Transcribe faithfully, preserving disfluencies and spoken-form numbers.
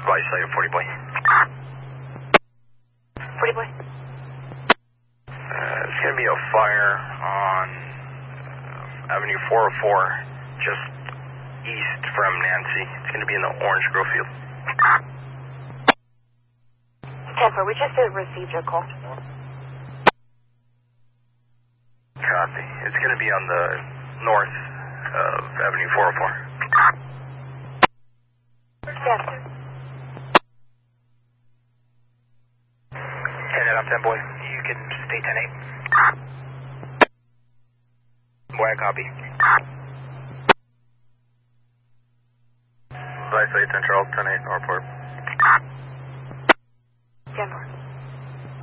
Advise site forty boy. forty boy. Uh, it's going to be a fire on uh, Avenue four oh four, just east from Nancy. It's going to be in the Orange Grove field. ten four, we just uh, received your call. Copy. It's going to be on the north of Avenue four oh four. Yes. ten eight, I'm ten boy. You can stay ten eight. Boy, I copy. Advise site Central, ten eight, Northport. ten four.